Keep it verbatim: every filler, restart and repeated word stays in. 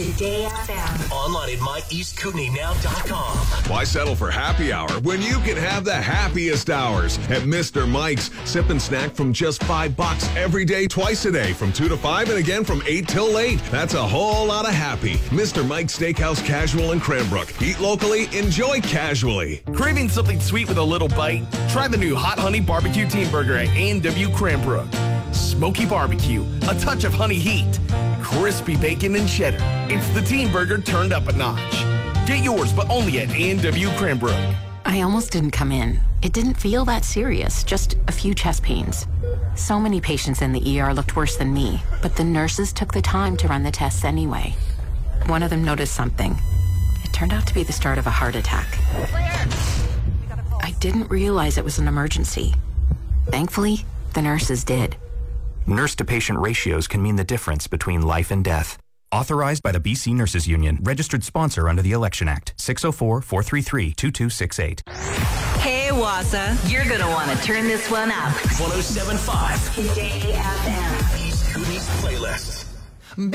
Today F M. Online at my east kootenai now dot com. Why settle for happy hour when you can have the happiest hours at Mister Mike's? Sip and snack from just five bucks every day, twice a day, from two to five, and again from eight till eight. That's a whole lot of happy. Mister Mike's Steakhouse Casual in Cranbrook. Eat locally, enjoy casually. Craving something sweet with a little bite? Try the new Hot Honey Barbecue Teen Burger at A and W Cranbrook. Smoky barbecue, a touch of honey heat, crispy bacon and cheddar. It's the Teen Burger turned up a notch. Get yours, but only at A and W Cranbrook. I almost didn't come in. It didn't feel that serious, just a few chest pains. So many patients in the E R looked worse than me, but the nurses took the time to run the tests anyway. One of them noticed something. It turned out to be the start of a heart attack. I didn't realize it was an emergency. Thankfully, the nurses did. Nurse-to-patient ratios can mean the difference between life and death. Authorized by the B C Nurses Union. Registered sponsor under the Election Act. six oh four, four three three, two two six eight. Hey, Wassa, you're going to want to turn this one up. one oh seven point five. Today F M. East Kootenai's playlist.